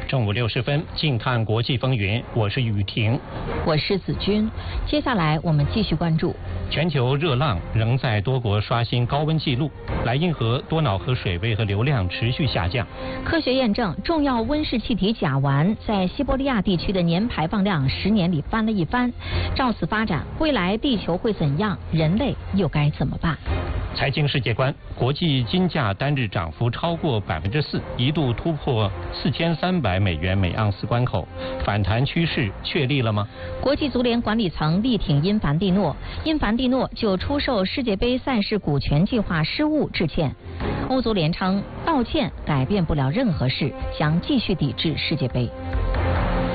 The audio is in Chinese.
正午60分，近看国际风云，我是雨婷， 我是子君。接下来我们继续关注全球热浪仍在多国刷新高温纪录，莱茵河、多瑙河水位和流量持续下降。 科学验证，重要温室气体甲烷在西伯利亚地区的年排放量10年里翻了一番。照此发展，未来地球会怎样？人类又该怎么办？ 财经世界观，国际金价单日涨幅超过4%，一度突破4300美元每盎司关口，反弹趋势确立了吗？ 国际足联管理层力挺因凡蒂诺就出售世界杯赛事股权计划失误致歉。欧足联称道歉改变不了任何事，将继续抵制世界杯。